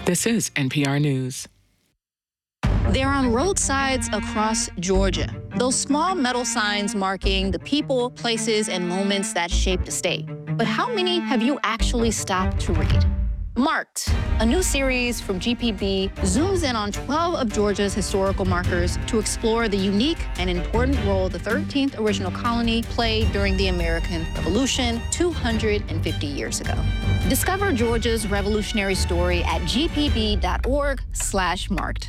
This is NPR News. They're on roadsides across Georgia. Those small metal signs marking the people, places, and moments that shaped the state. But how many have you actually stopped to read? Marked, a new series from GPB, zooms in on 12 of Georgia's historical markers to explore the unique and important role the 13th original colony played during the American Revolution 250 years ago. Discover Georgia's revolutionary story at gpb.org/marked.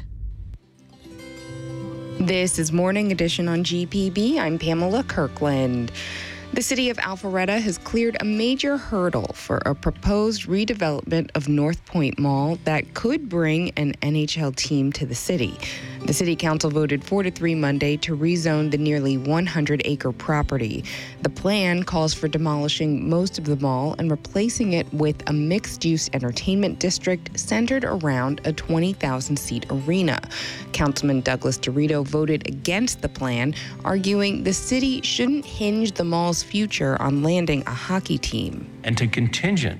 This is Morning Edition on GPB. I'm Pamela Kirkland. The city of Alpharetta has cleared a major hurdle for a proposed redevelopment of North Point Mall that could bring an NHL team to the city. The city council voted 4-3 Monday to rezone the nearly 100-acre property. The plan calls for demolishing most of the mall and replacing it with a mixed-use entertainment district centered around a 20,000-seat arena. Councilman Douglas Dorito voted against the plan, arguing the city shouldn't hinge the mall's future on landing a hockey team. And to contingent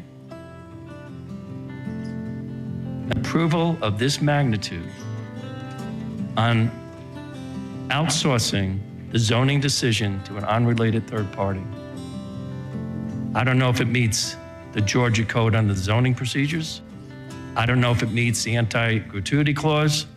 approval of this magnitude on outsourcing the zoning decision to an unrelated third party. I don't know if it meets the Georgia Code under the zoning procedures. I don't know if it meets the anti-gratuity clause.